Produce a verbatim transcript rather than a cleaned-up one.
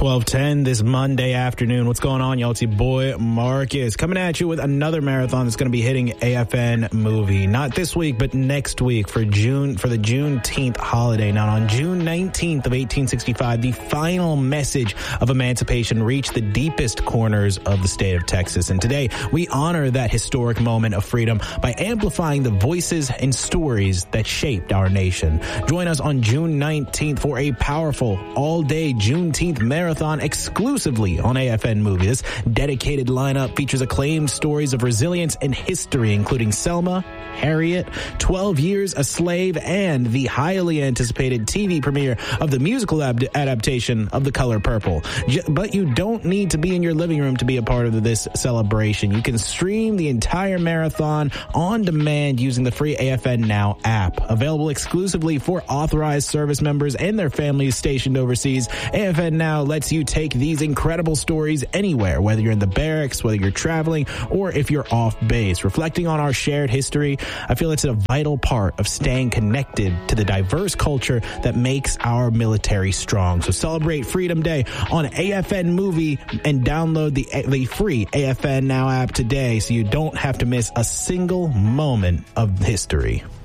twelve ten this Monday afternoon. What's going on, y'all? It's your boy Marcus coming at you with another marathon that's going to be hitting A F N Movie. Not this week, but next week for June, for the Juneteenth holiday. Now, on June nineteenth of eighteen sixty-five, the final message of emancipation reached the deepest corners of the state of Texas. And today, we honor that historic moment of freedom by amplifying the voices and stories that shaped our nation. Join us on June nineteenth for a powerful all-day Juneteenth marathon exclusively on A F N Movie. This dedicated lineup features acclaimed stories of resilience and history, including Selma, Harriet, twelve years a Slave, and the highly anticipated T V premiere of the musical ab- adaptation of The Color Purple. J- but you don't need to be in your living room to be a part of this celebration. You can stream the entire marathon on demand using the free A F N Now app. Available exclusively for authorized service members and their families stationed overseas, A F N Now lets you take these incredible stories anywhere, whether you're in the barracks, whether you're traveling, or if you're off base. Reflecting on our shared history, I feel it's a vital part of staying connected to the diverse culture that makes our military strong. So celebrate Freedom Day on A F N Movie and download the, the free A F N Now app today so you don't have to miss a single moment of history.